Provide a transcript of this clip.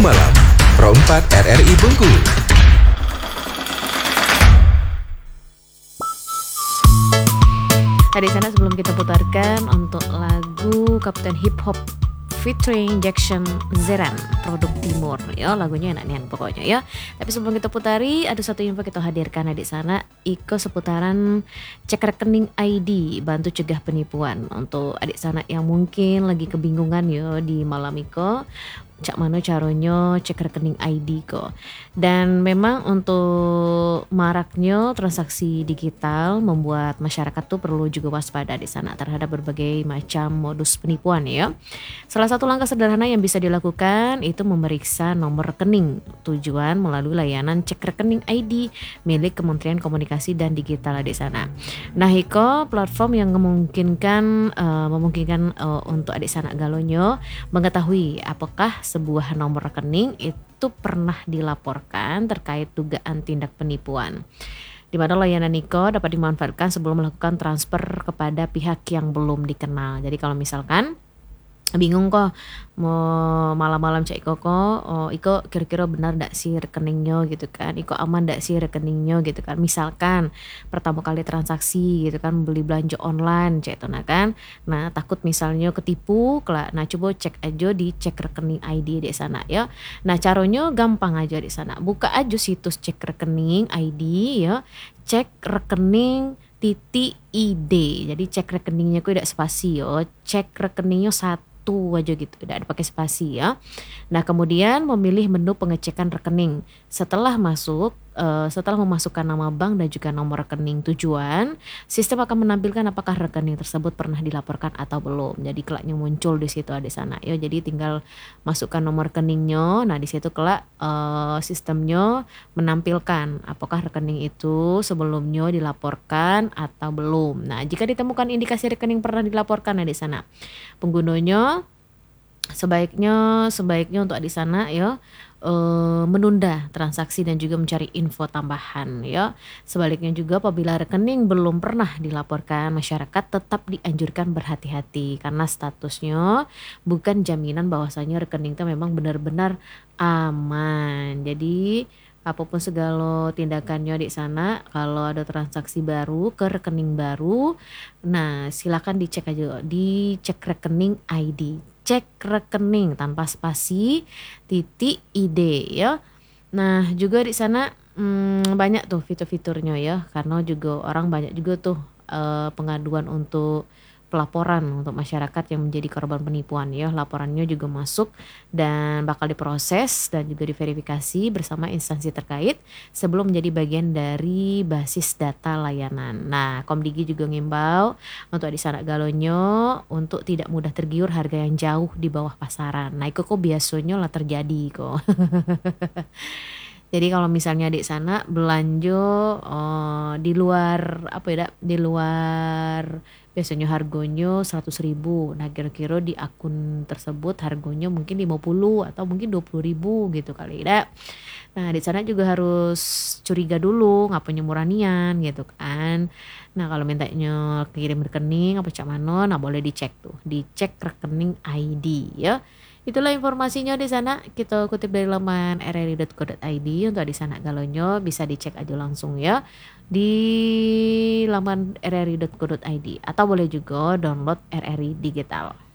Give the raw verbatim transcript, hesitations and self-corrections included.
Malam, Pro empat R R I Bengkulu. Tadi sana sebelum kita putarkan untuk lagu Kapten Hip Hop featuring Jackson Zeran, produk Timur ya, lagunya enak nian pokoknya ya. Tapi sebelum kita putari, ada satu info kita hadirkan di sana, Iko seputaran cek rekening I D bantu cegah penipuan. Untuk adik sana yang mungkin lagi kebingungan yo di malam Iko, cak mana caranya cek rekening I D kok. Dan memang untuk maraknya transaksi digital membuat masyarakat tuh perlu juga waspada di sana terhadap berbagai macam modus penipuan ya. Salah satu langkah sederhana yang bisa dilakukan itu memeriksa nomor rekening tujuan melalui layanan cek rekening I D milik Kementerian Komunikasi dan Digital di sana. Nah, Hiko platform yang memungkinkan uh, memungkinkan uh, untuk adik sanak galonyo mengetahui apakah sebuah nomor rekening itu pernah dilaporkan terkait dugaan tindak penipuan. Di mana layanan Niko dapat dimanfaatkan sebelum melakukan transfer kepada pihak yang belum dikenal. Jadi kalau misalkan bingung kok mau malam-malam cek Iko kok, oh Iko kira-kira benar ndak sih rekeningnya gitu kan, Iko aman ndak sih rekeningnya gitu kan, misalkan pertama kali transaksi gitu kan beli belanja online cek itu nah kan, nah takut misalnya ketipu, nah coba cek aja di cek rekening I D di sana ya. Nah caranya gampang aja di sana, buka aja situs cek rekening I D ya, cek rekening titik I D, jadi cek rekeningnya kok tidak spasi yo, cek rekeningnya satu tuh aja gitu, tidak ada pakai spasi ya. Nah kemudian memilih menu pengecekan rekening. Setelah masuk, uh, setelah memasukkan nama bank dan juga nomor rekening tujuan, sistem akan menampilkan apakah rekening tersebut pernah dilaporkan atau belum. Jadi kelaknya muncul di situ ada sana ya. Jadi tinggal masukkan nomor rekeningnya. Nah di situ kelak uh, sistemnya menampilkan apakah rekening itu sebelumnya dilaporkan atau belum. Nah jika ditemukan indikasi rekening pernah dilaporkan nah di sana, penggunanya sebaiknya sebaiknya untuk di sana ya e, menunda transaksi dan juga mencari info tambahan ya. Sebaliknya juga apabila rekening belum pernah dilaporkan, masyarakat tetap dianjurkan berhati-hati karena statusnya bukan jaminan bahwasanya rekening itu memang benar-benar aman. Jadi apapun segala tindakannya di sana, kalau ada transaksi baru ke rekening baru, nah silakan dicek aja, dicek rekening I D, cek rekening tanpa spasi titik I D ya. Nah juga di sana hmm, banyak tuh fitur-fiturnya ya, karena juga orang banyak juga tuh uh, pengaduan untuk pelaporan untuk masyarakat yang menjadi korban penipuan ya. Laporannya juga masuk dan bakal diproses dan juga diverifikasi bersama instansi terkait sebelum menjadi bagian dari basis data layanan. Nah, Komdigi juga ngimbau untuk di sana galonyo untuk tidak mudah tergiur harga yang jauh di bawah pasaran. Nah, itu kok biasanya lah terjadi kok. Jadi kalau misalnya di sana belanja uh, di luar apa ya, di luar biasanya harganya seratus ribu. Nah kira-kira di akun tersebut harganya mungkin lima puluh atau mungkin dua puluh ribu gitu kali ya. Nah di sana juga harus curiga dulu ngapain muranian gitu kan. Nah kalau mintanya kirim rekening apa cak mano, nah boleh dicek tuh, dicek rekening I D ya. Itulah informasinya di sana, kita kutip dari laman r r i dot co dot i d. Untuk di sana galonyo bisa dicek aja langsung ya di laman r r i dot co dot i d atau boleh juga download R R I Digital.